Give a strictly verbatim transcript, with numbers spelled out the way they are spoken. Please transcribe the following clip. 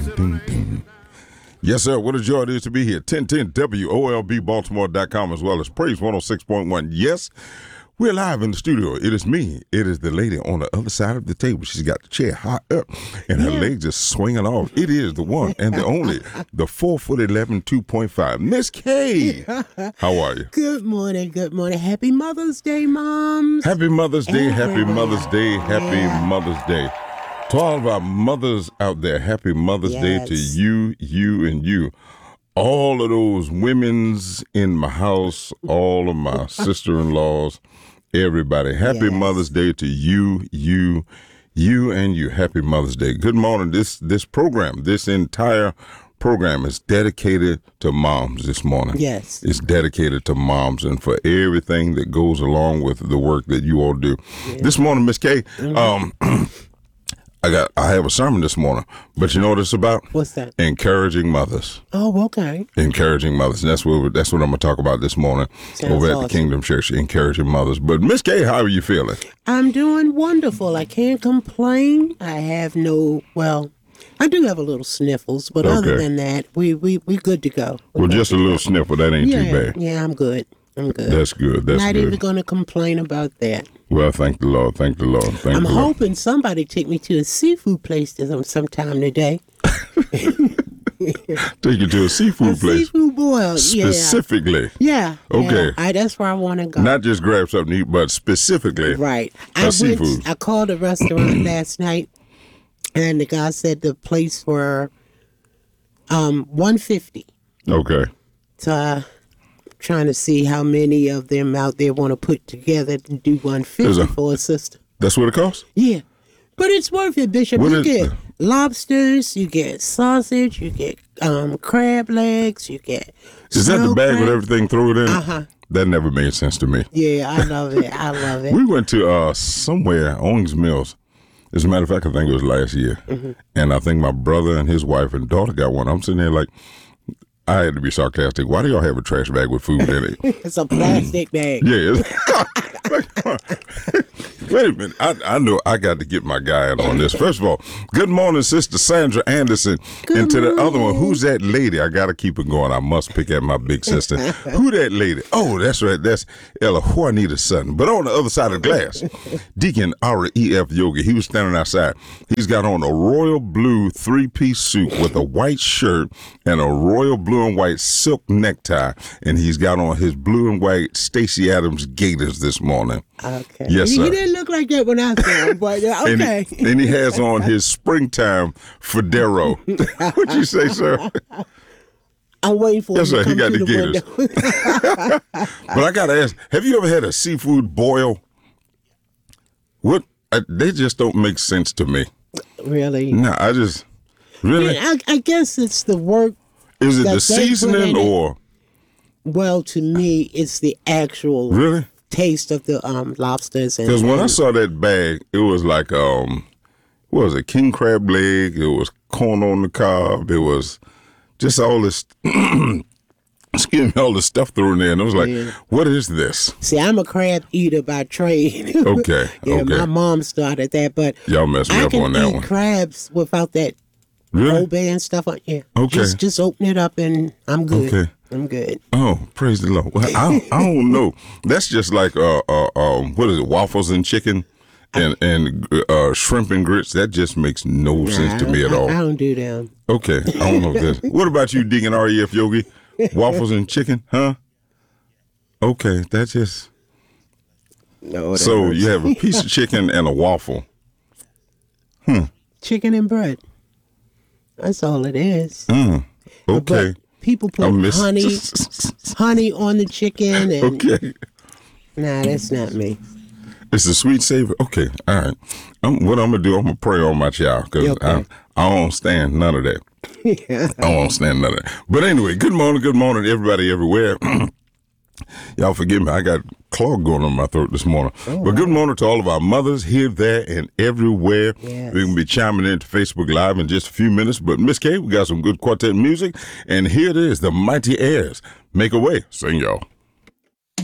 ding, ding, ding. Yes, sir. What a joy it is to be here. ten ten W O L B Baltimore dot com as well as Praise one oh six point one. Yes, we're live in the studio. It is me. It is the lady on the other side of the table. She's got the chair high up and her yeah. legs just swinging off. It is the one and the only, the four foot eleven, two point five, Miss K. How are you? Good morning. Good morning. Happy Mother's Day, Moms. Happy Mother's Day. Happy Mother's Day. Happy yeah. Mother's Day. To all of our mothers out there, happy Mother's yes. Day to you, you, and you. All of those women's in my house, all of my sister-in-laws, everybody. Happy yes. Mother's Day to you, you, you, and you. Happy Mother's Day. Good morning. This this program, this entire program is dedicated to moms this morning. Yes. It's dedicated to moms and for everything that goes along with the work that you all do. Yes. This morning, Miss K, mm-hmm. um, I got. I have a sermon this morning, but you know what it's about? What's that? Encouraging mothers. Oh, okay. Encouraging mothers. And that's what that's what I'm going to talk about this morning Sounds over at awesome. the Kingdom Church, encouraging mothers. But Miss K, how are you feeling? I'm doing wonderful. I can't complain. I have no, well, I do have a little sniffles, but okay. other than that, we we we good to go. We're well, just a little go. sniffle. That ain't yeah, too bad. Yeah, I'm good. I'm good. That's good. That's Not good. even going to complain about that. Well, thank the Lord. Thank the Lord. Thank I'm the hoping Lord. somebody take me to a seafood place sometime today. Take you to a seafood a place. Seafood boil, specifically. Yeah. Okay. Yeah. I, that's where I want to go. Not just grab something to eat, but specifically. Right. A I went, seafood. I called a restaurant last night, and the guy said the place for um one fifty. Okay. So I. Trying to see how many of them out there want to put together to do one fifty for a sister. That's what it costs? Yeah. But it's worth it, Bishop. What you is, get lobsters, you get sausage, you get um, crab legs, you get Is that the bag crab. with everything thrown in? Uh-huh. That never made sense to me. Yeah, I love it. I love it. We went to uh, somewhere, Owings Mills. As a matter of fact, I think it was last year. Mm-hmm. And I think my brother and his wife and daughter got one. I'm sitting there like, I had to be sarcastic. Why do y'all have a trash bag with food in it? It's a plastic bag. Yeah. Wait a minute. I, I know I got to get my guy in on this. First of all, good morning, Sister Sandra Anderson. Good and to morning. the other one, who's that lady? I got to keep it going. I must pick at my big sister. Who that lady? Oh, that's right. That's Ella Juanita's son. But on the other side of the glass, Deacon Ara E F Yogi, he was standing outside. He's got on a royal blue three-piece suit with a white shirt and a royal blue and white silk necktie. And he's got on his blue and white Stacey Adams gaiters this morning. Okay. Yes, sir. He didn't look like that when I saw him, but uh, okay. and, he, and he has on his springtime Federo. What'd you say, sir? I'm waiting for yes, him sir. to come He got to the, the gators. But I got to ask, have you ever had a seafood boil? What? I, they just don't make sense to me. Really? No, I just, really? I, mean, I, I guess it's the work. Is it the seasoning or? Well, to me, it's the actual really taste of the um, lobsters. Because when I saw that bag, it was like, um, what was it, king crab leg, it was corn on the cob, it was just all this, excuse me, all this stuff thrown there. And I was like, yeah. What is this? See, I'm a crab eater by trade. Okay, yeah, okay. my mom started that, but y'all messed me I up can on that eat one. crabs without that really? Old Bay and stuff on yeah. Okay. Just, just open it up and I'm good. Okay. I'm good. Oh, praise the Lord. Well, I, I don't know. That's just like, uh, uh, um, what is it, waffles and chicken and, and uh, shrimp and grits. That just makes no nah, sense to me at I, all. I don't do them. Okay. I don't know this. What about you, Deacon R E F Yogi? Waffles and chicken, huh? Okay. That's just. No, so hurts. You have a piece of chicken and a waffle. Hmm. Chicken and bread. That's all it is. Mm. Okay. But people put honey, honey on the chicken. And, okay. Nah, that's not me. It's a sweet savor. Okay, all right. I'm, what I'm going to do, I'm going to pray on my child because okay. I, I don't stand none of that. Yeah. I don't stand none of that. But anyway, good morning, good morning, everybody everywhere. Y'all forgive me. I got clog going on my throat this morning. Oh, but wow. Good morning to all of our mothers here, there, and everywhere. Yes. We're going to be chiming into Facebook Live in just a few minutes. But Miss K, we got some good quartet music. And here it is, the Mighty Airs. Make a way. Sing, y'all.